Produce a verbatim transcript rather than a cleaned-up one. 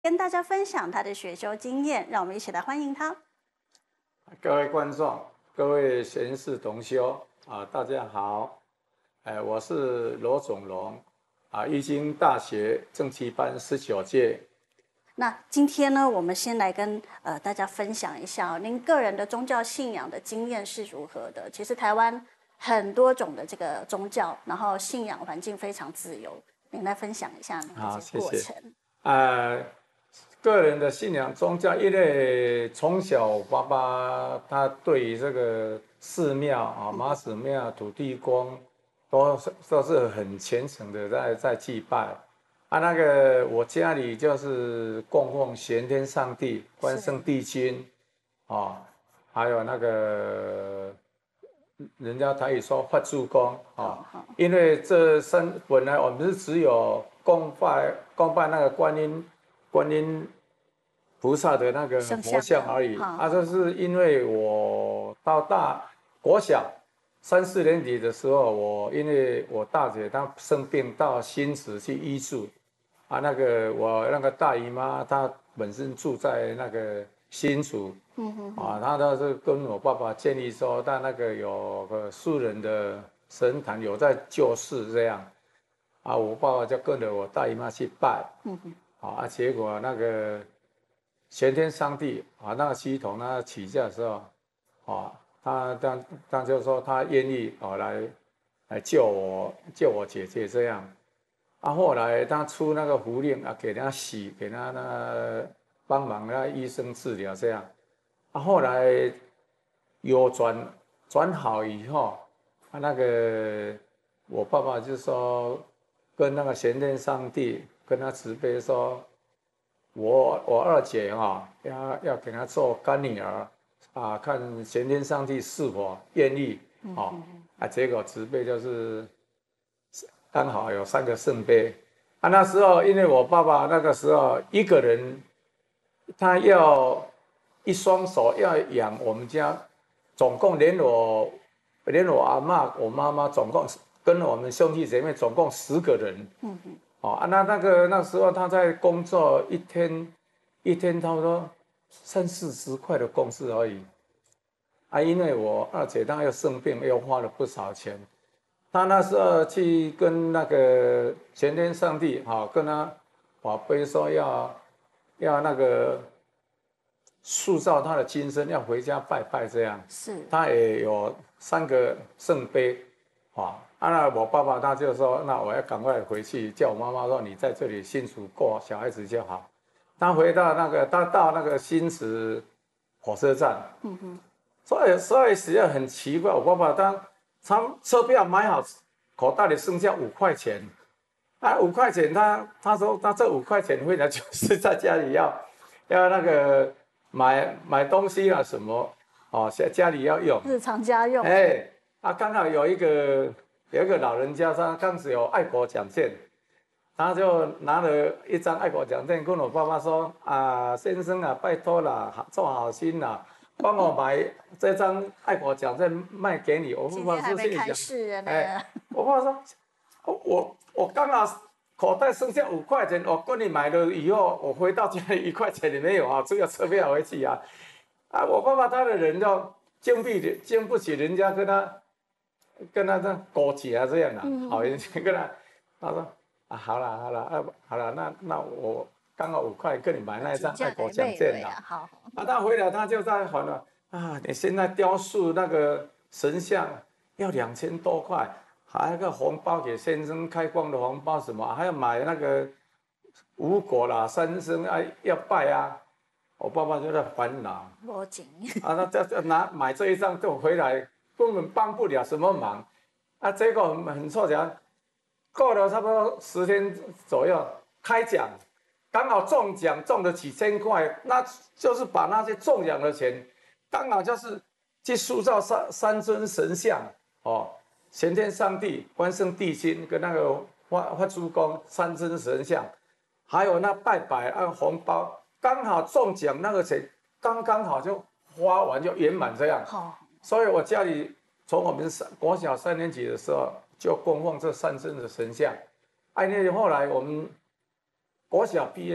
跟大家分享他的学修经验，让我们一起来欢迎他。 各位观众，各位贤士同修啊，大家好，哎，我是罗总龙啊，易经大学正七班十九届。 那今天呢，我们先来跟呃大家分享一下、哦、您个人的宗教信仰的经验是如何的。其实台湾很多种的这个宗教，然后信仰环境非常自由，您来分享一下那些过程。 谢谢。呃，个人的信仰宗教，因为从小爸爸他对于这个寺庙啊、妈祖庙、土地公，都是都是很虔诚的在在祭拜。啊，那个我家里就是供奉玄天上帝、关圣帝君，哦，还有那个人家台语说发助公啊，因为这三本来我们是只有供拜供拜那个观音观音菩萨的那个佛像而已啊，这是因为我到大国小三四年级的时候，我因为我大姐她生病到新竹去医治。啊，那个我那个大姨妈，她本身住在那个新竹，嗯哼哼，啊，她倒是跟我爸爸建议说，他那个有个素人的神坛有在救世这样，啊，我爸爸就跟着我大姨妈去拜，嗯哼，啊，结果那个玄天上帝啊，那个系统他起价的时候，啊，他当当就说他愿意啊来来救我救我姐姐这样。啊，后来他出那个符令啊，给他洗，给他那帮忙那医生治疗这样。啊，后来有转转好以后，啊，那个我爸爸就说跟那个玄天上帝跟他慈悲说，我我二姐哈、啊、要要给他做干女儿啊，看玄天上帝是否愿意啊啊，结果慈悲就是。刚好有三个圣杯啊，那时候因为我爸爸那个时候一个人，他要一双手要养我们家，总共连我连我阿嬷、我妈妈总共跟我们兄弟姐妹总共十个人。嗯嗯。哦啊，那那个那时候他在工作一天一天差不多三四十块的工资而已。啊，因为我二姐她又生病，又花了不少钱。他那时候去跟那个玄天上帝，哈，跟他法碑说要要那个塑造他的金身，要回家拜拜这样。是。他也有三个圣杯，啊，那我爸爸他就说，那我要赶快回去，叫我妈妈说你在这里辛苦过小孩子就好。他回到那个，他到那个新竹火车站，嗯哼，所以所以实际上很奇怪，我爸爸他。他车票买好，口袋里剩下五块钱，啊，五块钱他他说他这五块钱回来就是在家里要要那个买买东西啊什么，哦，家家里要用日常家用。 哎，啊，刚好有一个有一个老人家，他刚好有爱国奖券，他就拿了一张爱国奖券跟我爸爸说啊，先生啊，拜托啦，做好心啦。帮我买这张爱国奖再卖给你，我爸爸是心里想，哎，我爸爸说，我我刚好口袋剩下五块钱，我跟你买了以后，我回到家里一块钱也没有啊，只有车票回去啊，啊，我爸爸他的人就经不起经不起人家跟他跟他这勾结啊这样的、啊，嗯、好人跟他他说啊好了好了啊好了那那我。刚好五块跟你买那一张爱国奖券的，好，啊，他回来他就在还了啊，你现在雕塑那个神像要两千多块，还有个红包给先生开光的红包什么，还要买那个五果啦、三牲啊要拜啊，我爸爸就在烦恼， 我紧啊，他这这拿买这一张就回来，根本帮不了什么忙，啊，结果很很凑巧，过了差不多十天左右开奖。刚好中奖中了几千块，那就是把那些中奖的钱，刚好就是去塑造三三尊神像哦，玄天上帝、关圣帝君跟那个发发主公三尊神像，还有那拜拜按红包，刚好中奖那个钱刚刚好就花完就圆满这样。好，所以我家里从我们国小三年级的时候就供奉这三尊的神像，哎，那后来我们。国小毕业。